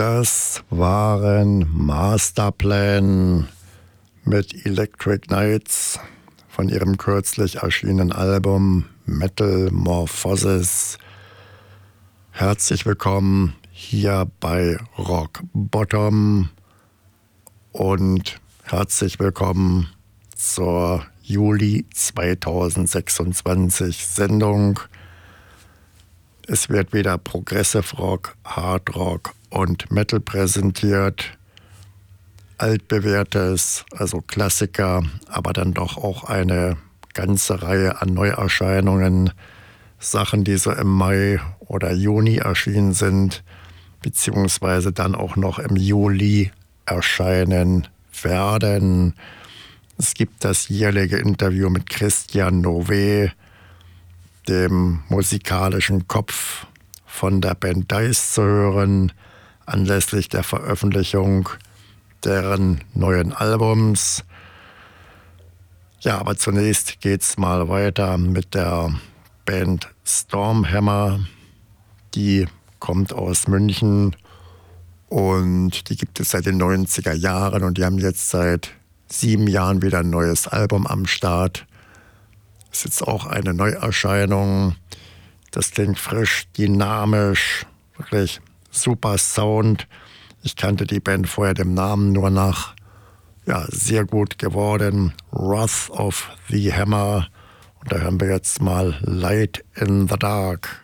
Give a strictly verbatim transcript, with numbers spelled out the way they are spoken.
Das waren Masterplan mit Electric Nights von ihrem kürzlich erschienenen Album Metamorphosis. Herzlich willkommen hier bei Rock Bottom und herzlich willkommen zur Juli zweitausendsechsundzwanzig Sendung. Es wird wieder Progressive Rock, Hard Rock und Metal präsentiert. Altbewährtes, also Klassiker, aber dann doch auch eine ganze Reihe an Neuerscheinungen. Sachen, die so im Mai oder Juni erschienen sind, beziehungsweise dann auch noch im Juli erscheinen werden. Es gibt das jährliche Interview mit Christian Nové, dem musikalischen Kopf von der Band Dice, zu hören, anlässlich der Veröffentlichung deren neuen Albums. Ja, aber zunächst geht's mal weiter mit der Band Stormhammer. Die kommt aus München und die gibt es seit den neunziger Jahren und die haben jetzt seit sieben Jahren wieder ein neues Album am Start. Ist jetzt auch eine Neuerscheinung. Das klingt frisch, dynamisch, wirklich super Sound. Ich kannte die Band vorher dem Namen nur nach. Ja, sehr gut geworden. Wrath of the Hammer. Und da hören wir jetzt mal Light in the Dark.